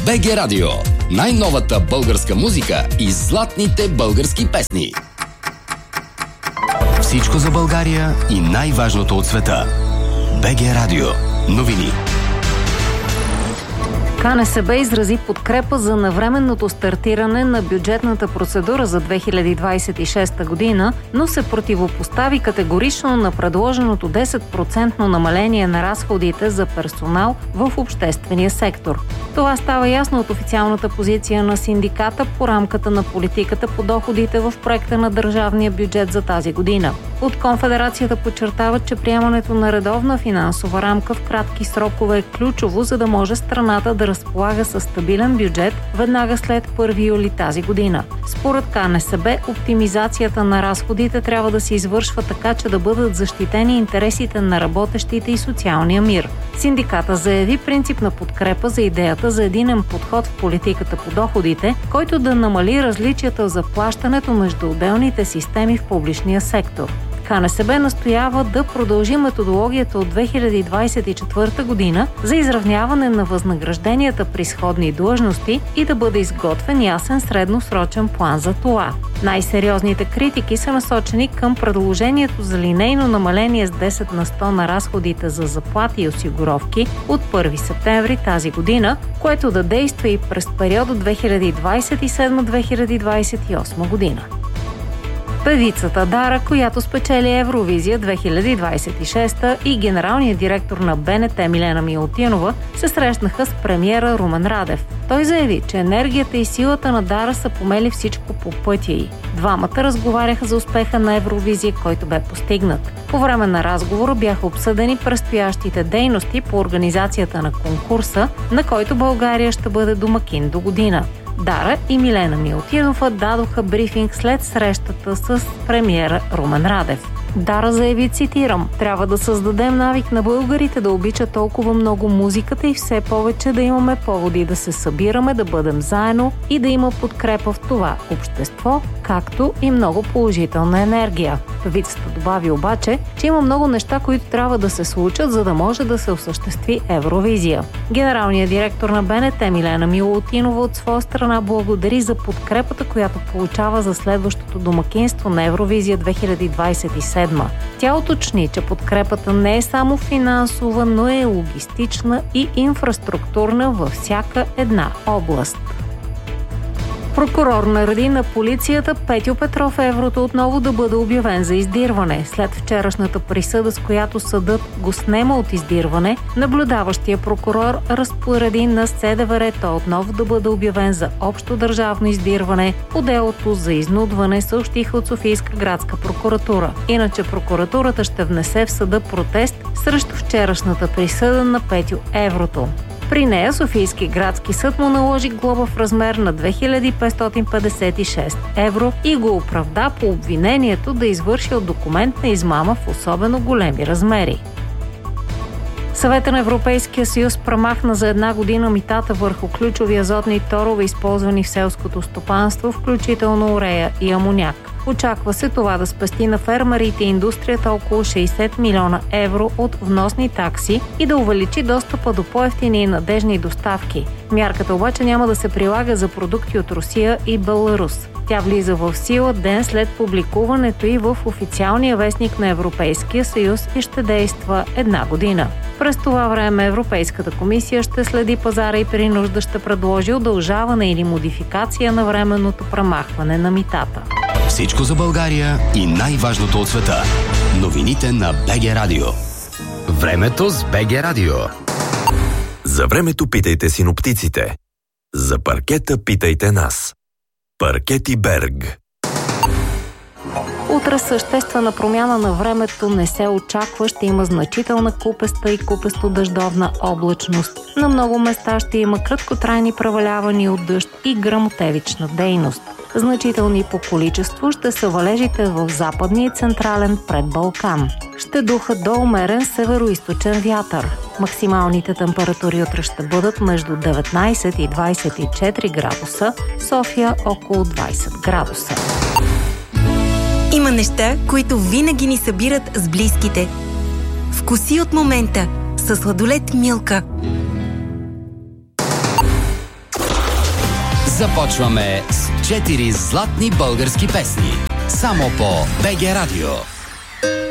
БГ Радио. Най-новата българска музика и златните български песни. Всичко за България и най-важното от света. БГ Радио. Новини. КНСБ изрази подкрепа за навременното стартиране на бюджетната процедура за 2026 година, но се противопостави категорично на предложеното 10% намаление на разходите за персонал в обществения сектор. Това става ясно от официалната позиция на синдиката по рамката на политиката по доходите в проекта на държавния бюджет за тази година. От Конфедерацията подчертават, че приемането на редовна финансова рамка в кратки срокове е ключово, за да може страната да разполага със стабилен бюджет веднага след 1 юли тази година. Според КНСБ, оптимизацията на разходите трябва да се извършва така, че да бъдат защитени интересите на работещите и социалния мир. Синдиката заяви принципна подкрепа за идеята за единен подход в политиката по доходите, който да намали различията в заплащането между отделните системи в публичния сектор. КНСБ настоява да продължи методологията от 2024 година за изравняване на възнагражденията при сходни длъжности и да бъде изготвен ясен средносрочен план за това. Най-сериозните критики са насочени към предложението за линейно намаление с 10 на 100 на разходите за заплати и осигуровки от 1 септември тази година, което да действа и през периода 2027-2028 година. Певицата Дара, която спечели Евровизия 2026 и генералният директор на БНТ Милена Милутинова се срещнаха с премиера Румен Радев. Той заяви, че енергията и силата на Дара са помели всичко по пътя й. Двамата разговаряха за успеха на Евровизия, който бе постигнат. По време на разговора бяха обсъдени предстоящите дейности по организацията на конкурса, на който България ще бъде домакин до година. Дара и Милена Милутинова дадоха брифинг след срещата с премиера Румен Радев. Дара заяви, цитирам: „Трябва да създадем навик на българите да обичат толкова много музиката и все повече да имаме поводи да се събираме, да бъдем заедно и да има подкрепа в това общество, както и много положителна енергия“. Певицата добави обаче, че има много неща, които трябва да се случат, за да може да се осъществи Евровизия. Генералният директор на БНТ Милена Милутинова от своя страна благодари за подкрепата, която получава за следващото домакинство на Евровизия 2027. Тя уточни, че подкрепата не е само финансова, но е логистична и инфраструктурна във всяка една област. Прокурор нареди на полицията Петьо Петров Еврото отново да бъде обявен за издирване. След вчерашната присъда, с която съдът го снема от издирване, наблюдаващия прокурор разпореди на СДВР той отново да бъде обявен за общо държавно издирване по делото за изнудване, съобщиха от Софийска градска прокуратура. Иначе прокуратурата ще внесе в съда протест срещу вчерашната присъда на Петьо Еврото. При нея Софийски градски съд му наложи глоба в размер на 2556 евро и го оправда по обвинението да извършил документна измама в особено големи размери. Съветът на Европейския съюз премахна за 1 година митата върху ключови азотни торове, използвани в селското стопанство, включително урея и амоняк. Очаква се това да спести на фермерите и индустрията около 60 милиона евро от вносни такси и да увеличи достъпа до по-евтини и надежни доставки. Мярката обаче няма да се прилага за продукти от Русия и Беларус. Тя влиза в сила ден след публикуването и в официалния вестник на Европейския съюз и ще действа 1 година. През това време Европейската комисия ще следи пазара и при нужда ще предложи удължаване или модификация на временното премахване на митата. Всичко за България и най-важното от света. Новините на БГ Радио. Времето с БГ Радио. За времето питайте синоптиците. За паркета питайте нас. Паркети Берг. Утре съществена промяна на времето не се очаква. Ще има значителна купеста и купесто-дъждовна облачност. На много места ще има краткотрайни превалявания от дъжд и гръмотевична дейност. Значителни по количество ще са валежите в западния и централен предбалкан. Ще духа до умерен североизточен вятър. Максималните температури утре ще бъдат между 19 и 24 градуса, София около 20 градуса. Има неща, които винаги ни събират с близките. Вкуси от момента със сладолед Милка. Започваме с 4 златни български песни. Само по БГ Радио.